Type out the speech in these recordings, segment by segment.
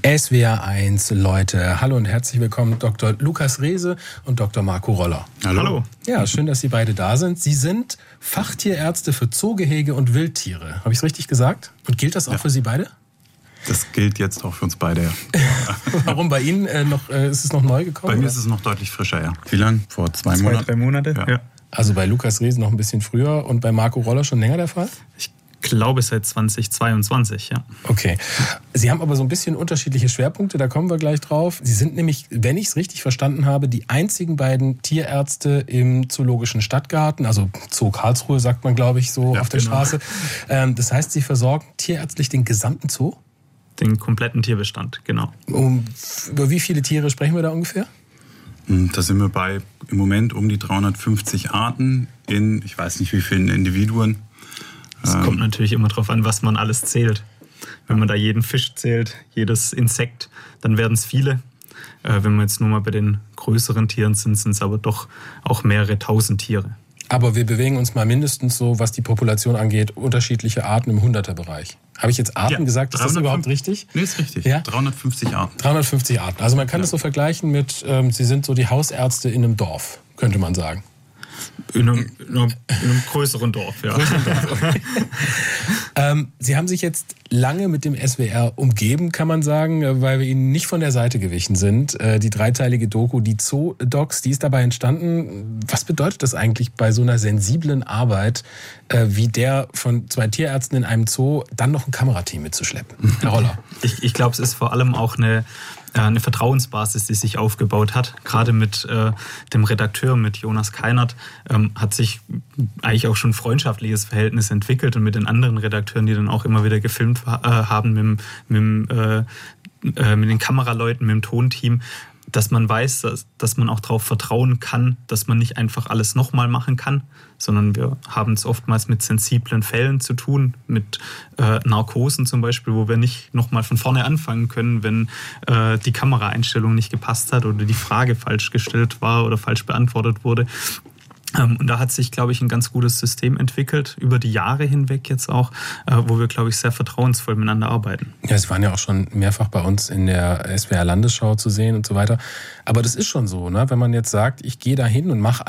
SWR1 Leute, hallo und herzlich willkommen Dr. Lukas Rehse und Dr. Marco Roller. Hallo. Ja, schön, dass Sie beide da sind. Sie sind Fachtierärzte für Zoogehege und Wildtiere. Habe ich es richtig gesagt? Und gilt das auch für Sie beide? Das gilt jetzt auch für uns beide, ja. Warum bei Ihnen ist es noch neu gekommen? Bei mir ist es noch deutlich frischer, ja. Wie lange? Vor 2 Monaten? 3 Monate, ja. Also bei Lukas Rehse noch ein bisschen früher und bei Marco Roller schon länger der Fall? Ich glaube seit 2022, ja. Okay. Sie haben aber so ein bisschen unterschiedliche Schwerpunkte, da kommen wir gleich drauf. Sie sind nämlich, wenn ich es richtig verstanden habe, die einzigen beiden Tierärzte im Zoologischen Stadtgarten, also Zoo Karlsruhe sagt man, glaube ich, so auf der Straße. Das heißt, Sie versorgen tierärztlich den gesamten Zoo? Den kompletten Tierbestand, genau. Über wie viele Tiere sprechen wir da ungefähr? Da sind wir bei im Moment um die 350 Arten in, ich weiß nicht wie vielen Individuen. Es kommt natürlich immer darauf an, was man alles zählt. Wenn man da jeden Fisch zählt, jedes Insekt, dann werden es viele. Wenn wir jetzt nur mal bei den größeren Tieren sind es aber doch auch mehrere tausend Tiere. Aber wir bewegen uns mal mindestens so, was die Population angeht, unterschiedliche Arten im 100er-Bereich. Habe ich jetzt Arten gesagt? Ist das überhaupt richtig? Nee, ist richtig. Ja? 350 Arten. 350 Arten. Also man kann das so vergleichen mit, Sie sind so die Hausärzte in einem Dorf, könnte man sagen. In einem größeren Dorf, ja. Sie haben sich jetzt lange mit dem SWR umgeben, kann man sagen, weil wir Ihnen nicht von der Seite gewichen sind. Die dreiteilige Doku, die Zoo-Docs, die ist dabei entstanden. Was bedeutet das eigentlich bei so einer sensiblen Arbeit, wie der von 2 Tierärzten in einem Zoo, dann noch ein Kamerateam mitzuschleppen? Herr Roller. Ich glaube, es ist vor allem auch eine Vertrauensbasis, die sich aufgebaut hat. Gerade mit dem Redakteur, mit Jonas Keinert, hat sich eigentlich auch schon ein freundschaftliches Verhältnis entwickelt und mit den anderen Redakteuren, die dann auch immer wieder gefilmt haben, mit den Kameraleuten, mit dem Tonteam, dass man weiß, dass man auch darauf vertrauen kann, dass man nicht einfach alles nochmal machen kann, sondern wir haben es oftmals mit sensiblen Fällen zu tun, mit Narkosen zum Beispiel, wo wir nicht nochmal von vorne anfangen können, wenn die Kameraeinstellung nicht gepasst hat oder die Frage falsch gestellt war oder falsch beantwortet wurde. Und da hat sich, glaube ich, ein ganz gutes System entwickelt, über die Jahre hinweg jetzt auch, wo wir, glaube ich, sehr vertrauensvoll miteinander arbeiten. Ja, Sie waren ja auch schon mehrfach bei uns in der SWR-Landesschau zu sehen und so weiter. Aber das ist schon so, ne? Wenn man jetzt sagt, ich gehe da hin und mache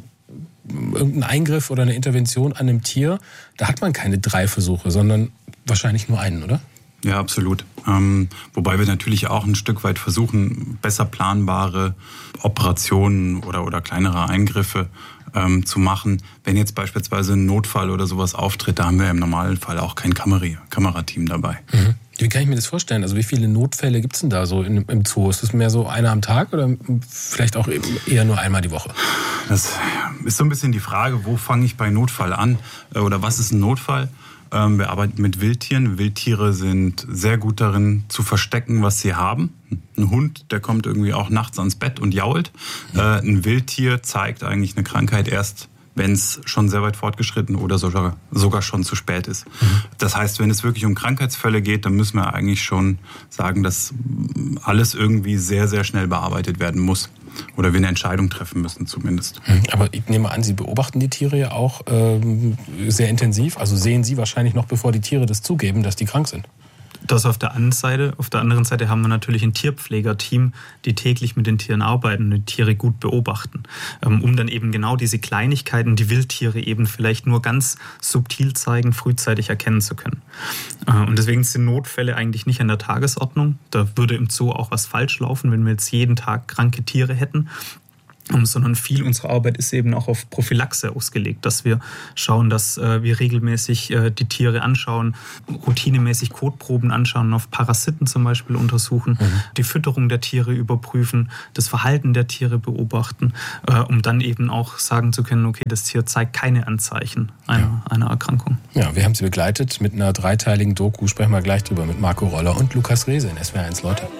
irgendeinen Eingriff oder eine Intervention an einem Tier, da hat man keine 3 Versuche, sondern wahrscheinlich nur einen, oder? Ja, absolut. Wobei wir natürlich auch ein Stück weit versuchen, besser planbare Operationen oder kleinere Eingriffe zu machen. Wenn jetzt beispielsweise ein Notfall oder sowas auftritt, da haben wir im Normalfall auch kein Kamerateam dabei. Mhm. Wie kann ich mir das vorstellen? Also wie viele Notfälle gibt es denn da so im Zoo? Ist das mehr so einer am Tag oder vielleicht auch eher nur einmal die Woche? Das ist so ein bisschen die Frage, wo fange ich bei Notfall an oder was ist ein Notfall? Wir arbeiten mit Wildtieren. Wildtiere sind sehr gut darin, zu verstecken, was sie haben. Ein Hund, der kommt irgendwie auch nachts ans Bett und jault. Ein Wildtier zeigt eigentlich eine Krankheit erst, wenn es schon sehr weit fortgeschritten oder sogar schon zu spät ist. Das heißt, wenn es wirklich um Krankheitsfälle geht, dann müssen wir eigentlich schon sagen, dass alles irgendwie sehr, sehr schnell bearbeitet werden muss. Oder wir eine Entscheidung treffen müssen zumindest. Aber ich nehme an, Sie beobachten die Tiere ja auch sehr intensiv. Also sehen Sie wahrscheinlich noch, bevor die Tiere das zugeben, dass die krank sind. Das auf der einen Seite. Auf der anderen Seite haben wir natürlich ein Tierpflegerteam, die täglich mit den Tieren arbeiten und die Tiere gut beobachten, um dann eben genau diese Kleinigkeiten, die Wildtiere eben vielleicht nur ganz subtil zeigen, frühzeitig erkennen zu können. Und deswegen sind Notfälle eigentlich nicht an der Tagesordnung. Da würde im Zoo auch was falsch laufen, wenn wir jetzt jeden Tag kranke Tiere hätten. Sondern viel unserer Arbeit ist eben auch auf Prophylaxe ausgelegt, dass wir schauen, dass wir regelmäßig die Tiere anschauen, routinemäßig Kotproben anschauen, auf Parasiten zum Beispiel untersuchen, die Fütterung der Tiere überprüfen, das Verhalten der Tiere beobachten, um dann eben auch sagen zu können, okay, das Tier zeigt keine Anzeichen einer Erkrankung. Ja, wir haben Sie begleitet mit einer dreiteiligen Doku, sprechen wir gleich drüber, mit Marco Roller und Lukas Rehse in SWR1 Leute.